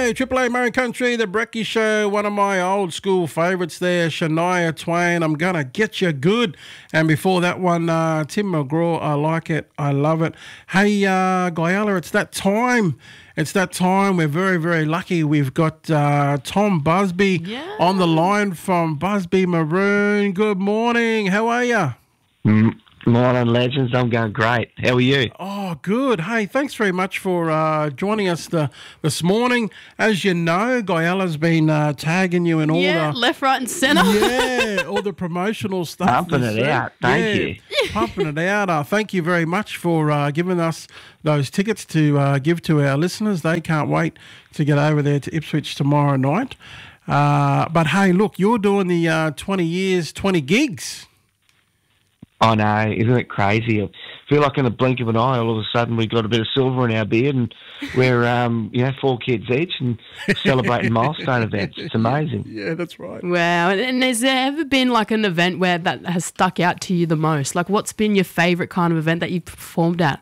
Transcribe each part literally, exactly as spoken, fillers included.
A, Triple A Marin Country, The Brecky Show, one of my old school favourites there, Shania Twain, I'm Gonna Get You Good. And before that one, uh, Tim McGraw, I Like It, I Love It. Hey, uh, Guyala, it's that time. It's that time. We're very, very lucky. We've got uh, Tom Busby yeah. on the line from Busby Maroon. Good morning. How are you? Mm. Morning, legends. I'm going great. How are you? Oh, good. Hey, thanks very much for uh, joining us the, this morning. As you know, Guyala's been uh, tagging you in all yeah, the... left, right and centre. Yeah, all the promotional stuff. Pumping it out. Thank yeah, you. Pumping it out. Uh, thank you very much for uh, giving us those tickets to uh, give to our listeners. They can't wait to get over there to Ipswich tomorrow night. Uh, but, hey, look, you're doing the uh, twenty years, twenty gigs. I know, isn't it crazy? I feel like in the blink of an eye, all of a sudden we've got a bit of silver in our beard and we're, um, you know, four kids each and celebrating milestone events. It's amazing. Yeah, that's right. Wow. And has there ever been like an event where that has stuck out to you the most? Like what's been your favourite kind of event that you've performed at?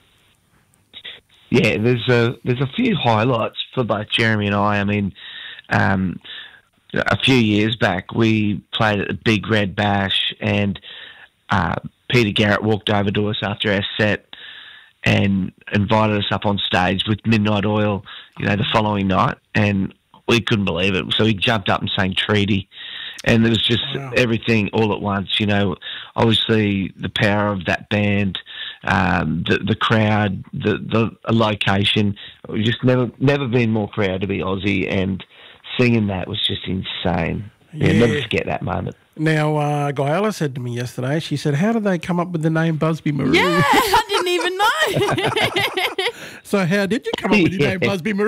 Yeah, there's a, there's a few highlights for both Jeremy and I. I mean, um, a few years back we played at the Big Red Bash and Uh, Peter Garrett walked over to us after our set and invited us up on stage with Midnight Oil, you know, the following night, and we couldn't believe it. So he jumped up and sang Treaty, and it was just wow. everything all at once, you know. Obviously, the power of that band, um, the the crowd, the the location. We've just never never been more proud to be Aussie, and singing that was just insane. Yeah, yeah. Never forget that moment. Now, uh, Guyala said to me yesterday, she said, how did they come up with the name Busby Maroon? Yeah, I didn't even know. So how did you come up with your yeah. name Busby Maroon?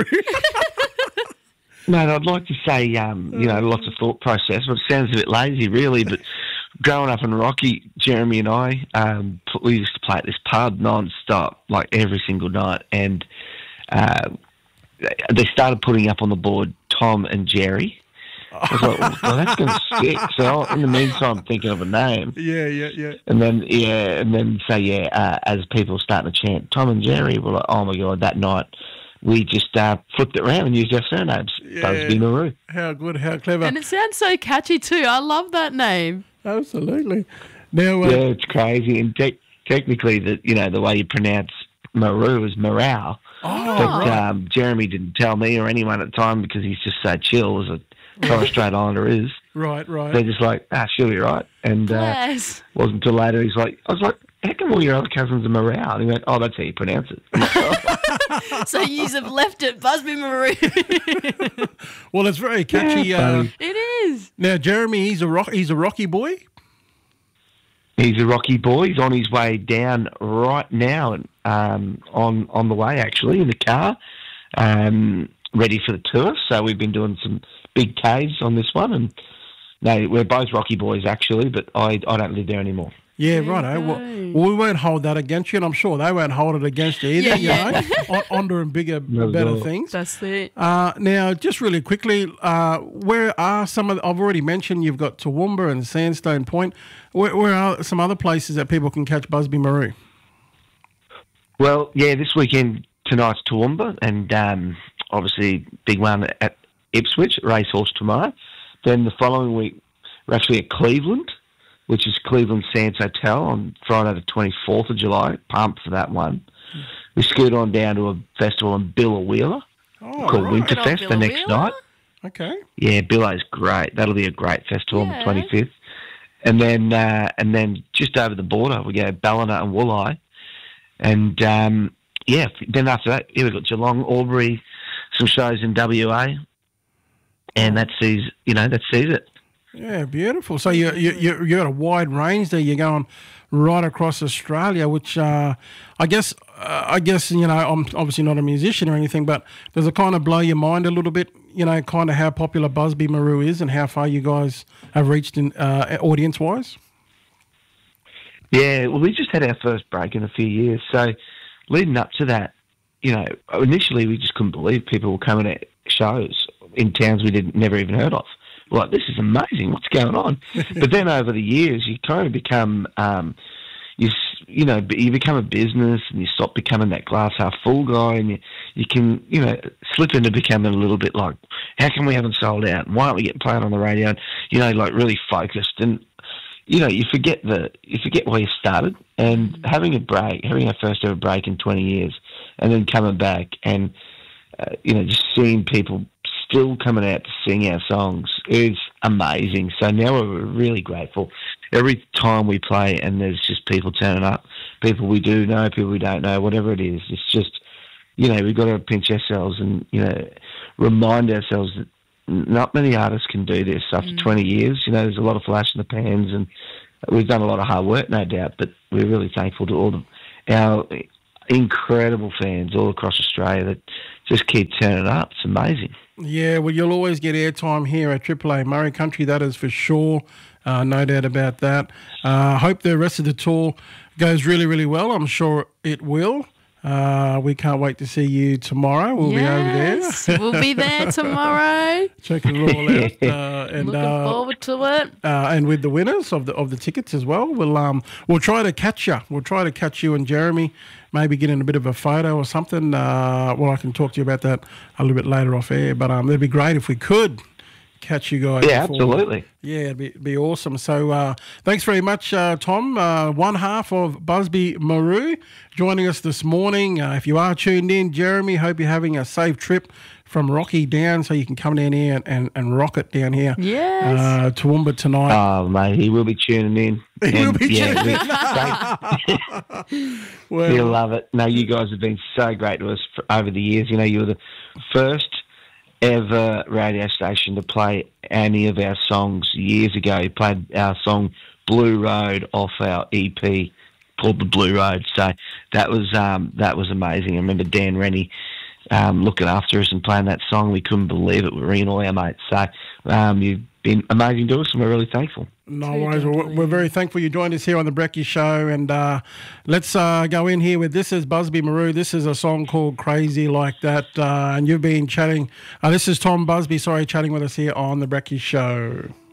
Mate, I'd like to say, um, you know, lots of thought process, but it sounds a bit lazy, really. But growing up in Rocky, Jeremy and I, um, we used to play at this pub non-stop, like every single night. And uh, they started putting up on the board Tom and Jerry. I was like, well, that's going to stick. So in the meantime, I'm thinking of a name. Yeah, yeah, yeah. And then, yeah, and then say, yeah, uh, as people starting to chant Tom and Jerry, we're like, oh my God, that night we just uh, flipped it around and used our surnames. Yeah. Busby Maroon. How good, how clever. And it sounds so catchy too. I love that name. Absolutely. Now, uh, yeah, it's crazy. And te- technically, the you know the way you pronounce Maru is Morale. Oh, but right. um, Jeremy didn't tell me or anyone at the time because he's just so chill as a Torres Strait Islander is. Right, right. They're just like, ah, she'll be right. And uh, Yes. wasn't until later he's like, I was like, how come all your other cousins are Morale? And he went, oh, that's how you pronounce it. I'm like, oh. So you have left it Busby Maroon. Well, it's very catchy. Yeah, uh, funny. It is. now, Jeremy, he's a rock, he's a Rocky boy. He's a Rocky boy. He's on his way down right now, and um, on on the way actually in the car, um, ready for the tour. So we've been doing some big caves on this one, and no, we're both Rocky boys actually, but I I don't live there anymore. Yeah, There you righto. Well, go. well, we won't hold that against you, and I'm sure they won't hold it against you either. Yeah, you know, on, on to bigger, Not at better all. things. That's it. Uh, now, just really quickly, uh, where are some of? I've already mentioned you've got Toowoomba and Sandstone Point. Where, where are some other places that people can catch Busby Maroon? Well, yeah, this weekend tonight's Toowoomba, and um, obviously big one at Ipswich, Racehorse tomorrow. Then the following week, we're actually at Cleveland, which is Cleveland Sands Hotel on Friday the twenty-fourth of July. Pumped for that one. We scoot on down to a festival in Billawheeler Oh, called right. Winterfest the next Billawheeler? night. Okay. Yeah, Billow's great. That'll be a great festival on Yeah. the twenty-fifth. And then uh, and then just over the border, we go Ballina and Wooleye. And, um, yeah, then after that, yeah, we've got Geelong, Albury, some shows in W A. And that sees, you know, that sees it. Yeah, beautiful. So you you you you got a wide range there. You're going right across Australia, which uh, I guess uh, I guess you know I'm obviously not a musician or anything, but does it kind of blow your mind a little bit? You know, kind of how popular Busby Maroon is and how far you guys have reached in uh, audience wise. Yeah, well, we just had our first break in a few years. So leading up to that, you know, initially we just couldn't believe people were coming at shows in towns we didn't never even heard of. We're like, this is amazing. What's going on? But then over the years, you kind of become, um, you you know, you become a business and you stop becoming that glass half full guy, and you, you can, you know, slip into becoming a little bit like, how come we haven't sold out? Why aren't we getting played on the radio? And, you know, like really focused. And, you know, you forget the, you forget where you started, and having a break, having our first ever break in twenty years, and then coming back and, uh, you know, just seeing people still coming out to sing our songs is amazing. So now we're really grateful. Every time we play and there's just people turning up, people we do know, people we don't know, whatever it is, it's just, you know, we've got to pinch ourselves and, you know, remind ourselves that not many artists can do this after mm. twenty years. You know, there's a lot of flash in the pans, and we've done a lot of hard work, no doubt, but we're really thankful to all the, our incredible fans all across Australia that just keep turning up. It's amazing. Yeah, well, you'll always get airtime here at Triple A Murray Country, that is for sure. Uh, no doubt about that. I uh, hope the rest of the tour goes really, really well. I'm sure it will. Uh, we can't wait to see you tomorrow. We'll yes, be over there. We'll be there tomorrow. Checking it all out. Uh, and, Looking uh, forward to it. Uh, and with the winners of the of the tickets as well, we'll um we'll try to catch you. We'll try to catch you and Jeremy. Maybe get in a bit of a photo or something. Uh, well, I can talk to you about that a little bit later off air. But um, it'd be great if we could catch you guys. Yeah, before. absolutely. Yeah, it'd be, be awesome. So uh, thanks very much, uh, Tom. Uh, one half of Busby Maru joining us this morning. Uh, if you are tuned in, Jeremy, hope you're having a safe trip from Rocky down so you can come down here and, and, and rock it down here. Yes. Uh, Toowoomba tonight. Oh, mate, he will be tuning in. He will be yeah, tuning in. Well, he'll love it. No, you guys have been so great to us for, over the years. You know, you were the first ever radio station to play any of our songs years ago. You played our song Blue Road off our E P called The Blue Road. So that was um, that was amazing. I remember Dan Rennie um, looking after us and playing that song. We couldn't believe it. We were ringing all our mates. So um, you've been amazing to us, and we're really thankful. No worries. We're, we're very thankful you joined us here on the Brecky Show. And uh, let's uh, go in here with This is Busby Maru. This is a song called Crazy Like That. Uh, and you've been chatting. Uh, this is Tom Busby, sorry, chatting with us here on the Brecky Show.